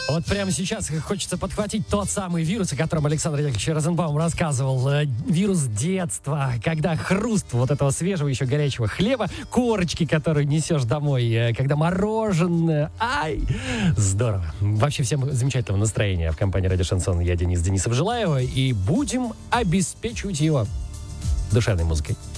Вот прямо сейчас хочется подхватить тот самый вирус, о котором Александр Яковлевич Розенбаум рассказывал. Вирус детства, когда хруст вот этого свежего еще горячего хлеба, корочки, которые несешь домой, когда мороженое. Ай! Здорово. Вообще всем замечательного настроения в компании «Радио Шансон». Я Денис Денисов желаю, и будем обеспечивать его душевной музыкой.